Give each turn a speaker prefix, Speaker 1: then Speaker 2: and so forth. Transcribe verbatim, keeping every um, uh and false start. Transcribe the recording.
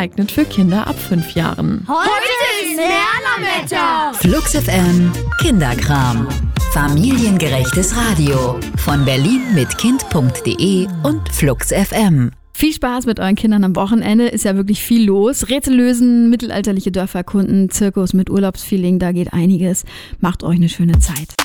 Speaker 1: geeignet für Kinder ab fünf Jahren.
Speaker 2: Heute ist Lernerwetter!
Speaker 3: Flux F M Kinderkram. Familiengerechtes Radio von Berlin mit Kind punkt de und Flux F M.
Speaker 1: Viel Spaß mit euren Kindern am Wochenende, ist ja wirklich viel los. Rätsel lösen, mittelalterliche Dörfer erkunden, Zirkus mit Urlaubsfeeling, da geht einiges. Macht euch eine schöne Zeit.